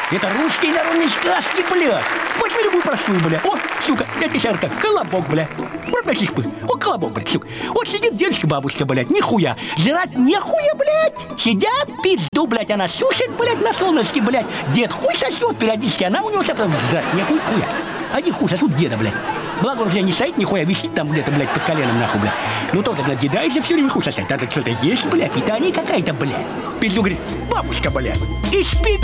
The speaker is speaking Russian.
Это русские народные сказки, блядь. Возьми любую простую, бля. О, сука, я тебе сейчас как колобок, бля. Вот, блядь, их бы. О, колобок, блядь, сука. Вот сидит дедушка, бабушка, блядь, нихуя. Жрать нехуя, блядь. Сидят, пизду, блядь, она сушит, блядь, на солнышке, блядь. Дед хуй сосет периодически, она у него потом жрать нехуй, хуя. Один хуй сосут деда, блядь. Благо он уже не стоит, нихуя, висит там где-то, блядь, под коленом, нахуй, блядь. Ну тот надъедается все время хуй сосать. Надо что-то есть, блядь, питание какая-то, блядь. Пизду, говорит, бабушка, блядь. И спит